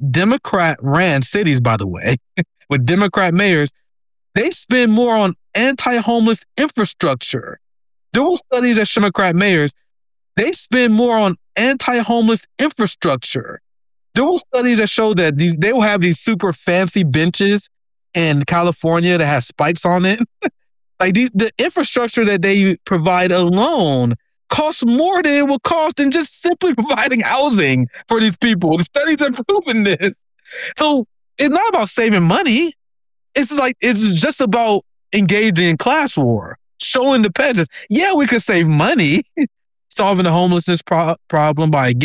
Democrat ran cities, by the way, with Democrat mayors, they spend more on anti-homeless infrastructure. There were studies that show Democrat mayors, they spend more on anti-homeless infrastructure. There were studies that show that they will have these super fancy benches in California that have spikes on it. Like the infrastructure that they provide alone costs more than it will cost than just simply providing housing for these people. The studies have proven this. So it's not about saving money. It's just about engaging in class war, showing the peasants, yeah, we could save money solving the homelessness problem by